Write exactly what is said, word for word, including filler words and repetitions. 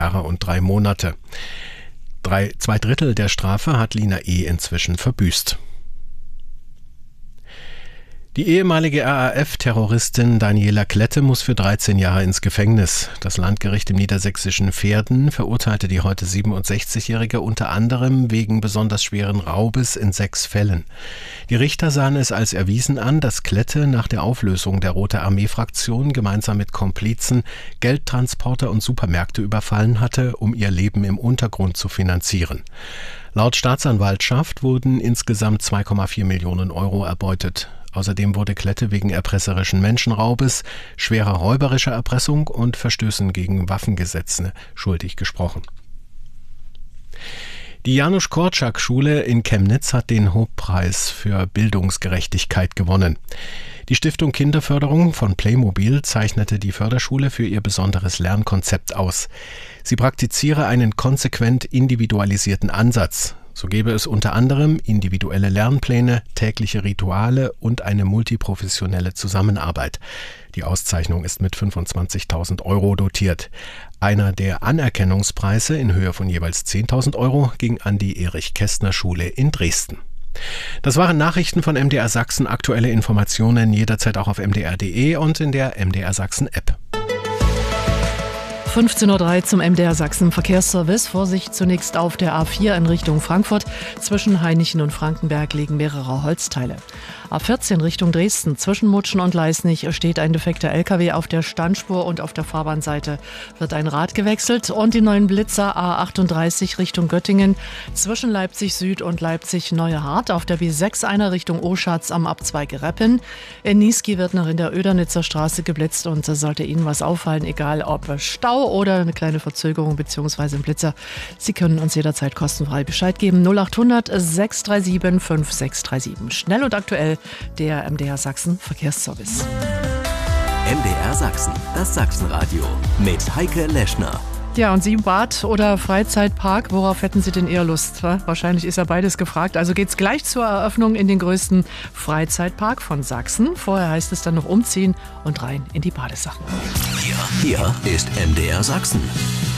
Jahre und drei Monate. Drei, zwei Drittel der Strafe hat Lina E. inzwischen verbüßt. Die ehemalige R A F-Terroristin Daniela Klette muss für dreizehn Jahre ins Gefängnis. Das Landgericht im niedersächsischen Verden verurteilte die heute siebenundsechzigjährige unter anderem wegen besonders schweren Raubes in sechs Fällen. Die Richter sahen es als erwiesen an, dass Klette nach der Auflösung der Rote Armee-Fraktion gemeinsam mit Komplizen Geldtransporter und Supermärkte überfallen hatte, um ihr Leben im Untergrund zu finanzieren. Laut Staatsanwaltschaft wurden insgesamt zwei Komma vier Millionen Euro erbeutet. Außerdem wurde Klette wegen erpresserischen Menschenraubes, schwerer räuberischer Erpressung und Verstößen gegen Waffengesetze schuldig gesprochen. Die Janusz-Korczak-Schule in Chemnitz hat den Hauptpreis für Bildungsgerechtigkeit gewonnen. Die Stiftung Kinderförderung von Playmobil zeichnete die Förderschule für ihr besonderes Lernkonzept aus. Sie praktiziere einen konsequent individualisierten Ansatz. So gebe es unter anderem individuelle Lernpläne, tägliche Rituale und eine multiprofessionelle Zusammenarbeit. Die Auszeichnung ist mit fünfundzwanzigtausend Euro dotiert. Einer der Anerkennungspreise in Höhe von jeweils zehntausend Euro ging an die Erich-Kästner-Schule in Dresden. Das waren Nachrichten von M D R Sachsen. Aktuelle Informationen jederzeit auch auf m d r punkt d e und in der M D R Sachsen App. fünfzehn Uhr drei zum M D R Sachsen Verkehrsservice. Vorsicht zunächst auf der A vier in Richtung Frankfurt. Zwischen Hainichen und Frankenberg liegen mehrere Holzteile. A vierzehn Richtung Dresden. Zwischen Mutschen und Leisnig steht ein defekter L K W auf der Standspur und auf der Fahrbahnseite wird ein Rad gewechselt. Und die neuen Blitzer A achtunddreißig Richtung Göttingen. Zwischen Leipzig Süd und Leipzig Neuehart. Auf der B sechs einer Richtung Oschatz am Abzweig Reppen. In Niesky wird noch in der Ödernitzer Straße geblitzt und sollte Ihnen was auffallen, egal ob Stau oder eine kleine Verzögerung bzw. ein Blitzer. Sie können uns jederzeit kostenfrei Bescheid geben. null achthundert sechs drei sieben fünf sechs drei sieben. Schnell und aktuell der M D R Sachsen Verkehrsservice. M D R Sachsen, das Sachsenradio mit Heike Leschner. Ja, und Sie Bad oder Freizeitpark, worauf hätten Sie denn eher Lust? Wahrscheinlich ist ja beides gefragt. Also geht's gleich zur Eröffnung in den größten Freizeitpark von Sachsen. Vorher heißt es dann noch umziehen und rein in die Badesachen. Hier, hier ist M D R Sachsen.